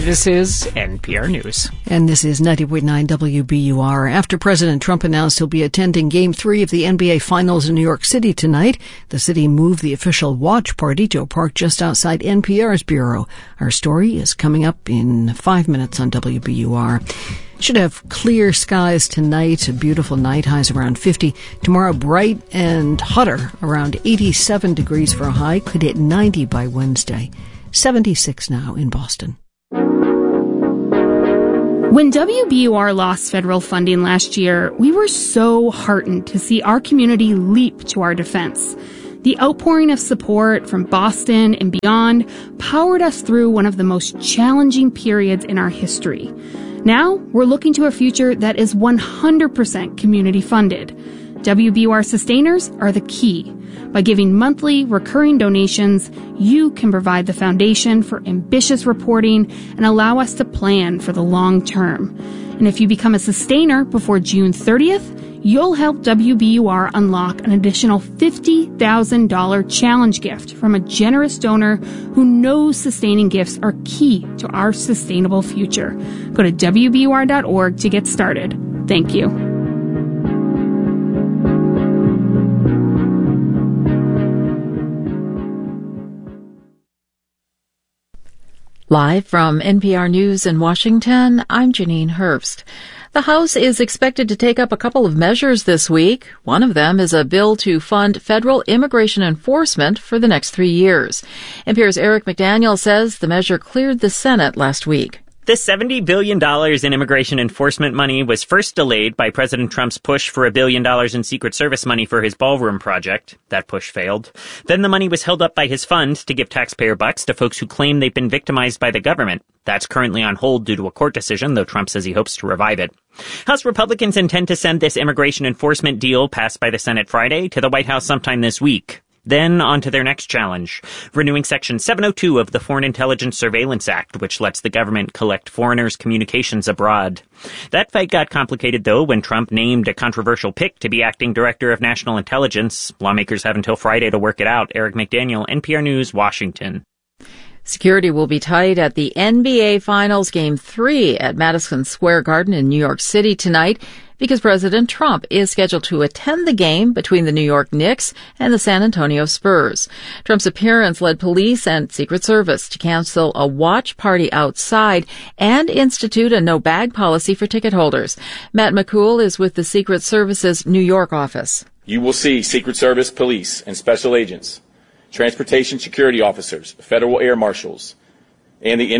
This is NPR News. And this is 90.9 WBUR. After President Trump announced he'll be attending Game 3 of the NBA Finals in New York City tonight, the city moved the official watch party to a park just outside NPR's bureau. Our story is coming up in 5 minutes on WBUR. Should have clear skies tonight, a beautiful night, highs around 50. Tomorrow, bright and hotter, around 87 degrees for a high, could hit 90 by Wednesday. 76 now in Boston. When WBUR lost federal funding last year, we were so heartened to see our community leap to our defense. The outpouring of support from Boston and beyond powered us through one of the most challenging periods in our history. Now, we're looking to a future that is 100% community funded. WBUR sustainers are the key. By giving monthly, recurring donations, you can provide the foundation for ambitious reporting and allow us to plan for the long term. And if you become a sustainer before June 30th, you'll help WBUR unlock an additional $50,000 challenge gift from a generous donor who knows sustaining gifts are key to our sustainable future. Go to WBUR.org to get started. Thank you. Live from NPR News in Washington, I'm Janine Herbst. The House is expected to take up a couple of measures this week. One of them is a bill to fund federal immigration enforcement for the next 3 years. NPR's Eric McDaniel says the measure cleared the Senate last week. This $70 billion in immigration enforcement money was first delayed by President Trump's push for $1 billion in Secret Service money for his ballroom project. That push failed. Then the money was held up by his fund to give taxpayer bucks to folks who claim they've been victimized by the government. That's currently on hold due to a court decision, though Trump says he hopes to revive it. House Republicans intend to send this immigration enforcement deal passed by the Senate Friday to the White House sometime this week. Then on to their next challenge, renewing Section 702 of the Foreign Intelligence Surveillance Act, which lets the government collect foreigners' communications abroad. That fight got complicated, though, when Trump named a controversial pick to be acting director of national intelligence. Lawmakers have until Friday to work it out. Eric McDaniel, NPR News, Washington. Security will be tight at the NBA Finals Game 3 at Madison Square Garden in New York City tonight because President Trump is scheduled to attend the game between the New York Knicks and the San Antonio Spurs. Trump's appearance led police and Secret Service to cancel a watch party outside and institute a no-bag policy for ticket holders. Matt McCool is with the Secret Service's New York office. You will see Secret Service police and special agents, transportation security officers, federal air marshals, and the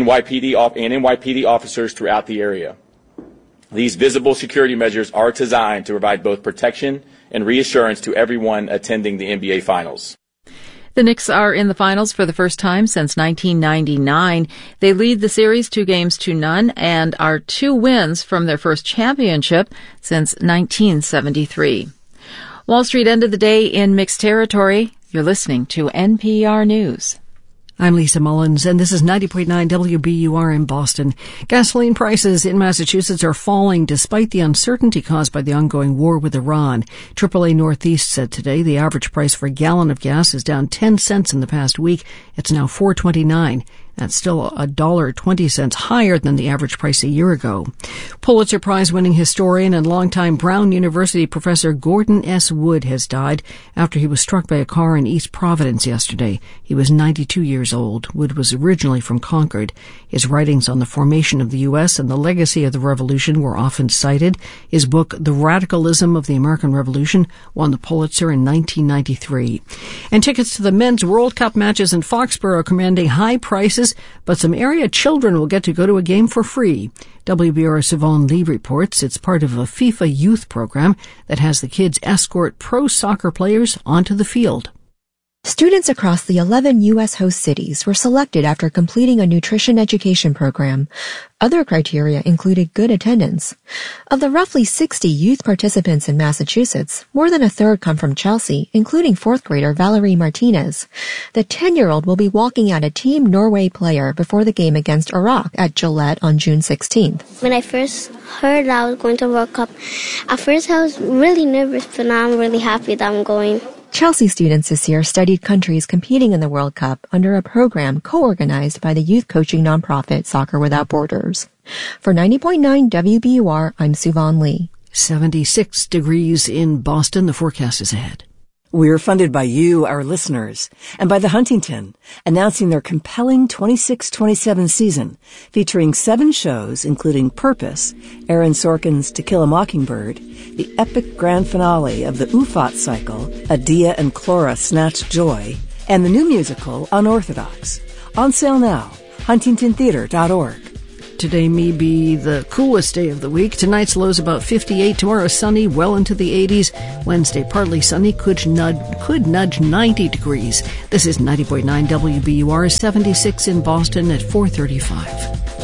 NYPD officers throughout the area. These visible security measures are designed to provide both protection and reassurance to everyone attending the NBA Finals. The Knicks are in the finals for the first time since 1999. They lead the series 2-0 and are 2 wins from their first championship since 1973. Wall Street ended the day in mixed territory. You're listening to NPR News. I'm Lisa Mullins, and this is 90.9 WBUR in Boston. Gasoline prices in Massachusetts are falling despite the uncertainty caused by the ongoing war with Iran. AAA Northeast said today the average price for a gallon of gas is down 10 cents in the past week. It's now $4.29. That's still $1.20 higher than the average price a year ago. Pulitzer Prize-winning historian and longtime Brown University professor Gordon S. Wood has died after he was struck by a car in East Providence yesterday. He was 92 years old. Wood was originally from Concord. His writings on the formation of the U.S. and the legacy of the Revolution were often cited. His book, The Radicalism of the American Revolution, won the Pulitzer in 1993. And tickets to the men's World Cup matches in Foxborough are commanding high prices, but some area children will get to go to a game for free. WBUR's Yvonne Lee reports it's part of a FIFA youth program that has the kids escort pro soccer players onto the field. Students across the 11 U.S. host cities were selected after completing a nutrition education program. Other criteria included good attendance. Of the roughly 60 youth participants in Massachusetts, more than a third come from Chelsea, including 4th grader Valerie Martinez. The 10-year-old will be walking out a Team Norway player before the game against Iraq at Gillette on June 16th. When I first heard that I was going to World Cup, at first I was really nervous, but now I'm really happy that I'm going. Chelsea students this year studied countries competing in the World Cup under a program co-organized by the youth coaching nonprofit Soccer Without Borders. For 90.9 WBUR, I'm Suvan Lee. 76 degrees in Boston. The forecast is ahead. We're funded by you, our listeners, and by the Huntington, announcing their compelling 26-27 season, featuring 7 shows, including Purpose, Aaron Sorkin's To Kill a Mockingbird, the epic grand finale of the UFOT cycle, Adia and Clora Snatch Joy, and the new musical, Unorthodox. On sale now, huntingtontheater.org. Today may be the coolest day of the week. Tonight's low's about 58. Tomorrow sunny, well into the 80s. Wednesday partly sunny, could nudge 90 degrees. This is 90.9 WBUR, 76 in Boston at 4:35.